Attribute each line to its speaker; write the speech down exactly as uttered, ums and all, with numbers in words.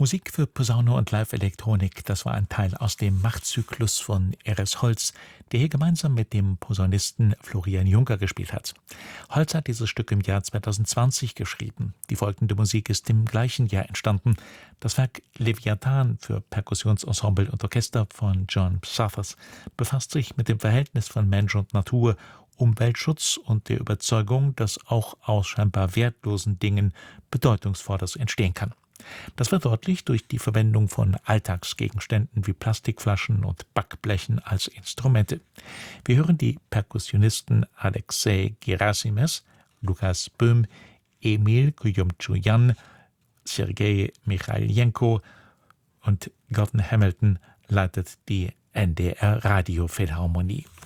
Speaker 1: Musik für Posaune und Live-Elektronik, das war ein Teil aus dem Machtzyklus von Erez Holz, der hier gemeinsam mit dem Posaunisten Florian Juncker gespielt hat. Holz hat dieses Stück im Jahr zweitausendzwanzig geschrieben. Die folgende Musik ist im gleichen Jahr entstanden. Das Werk Leviathan für Perkussionsensemble und Orchester von John Psathas befasst sich mit dem Verhältnis von Mensch und Natur, Umweltschutz und der Überzeugung, dass auch aus scheinbar wertlosen Dingen Bedeutungsvolles entstehen kann. Das wird deutlich durch die Verwendung von Alltagsgegenständen wie Plastikflaschen und Backblechen als Instrumente. Wir hören die Perkussionisten Alexei Gerasimes, Lukas Böhm, Emil Kuyumchuyan, Sergei Michailjenko und Gordon Hamilton leitet die N D R Radiophilharmonie.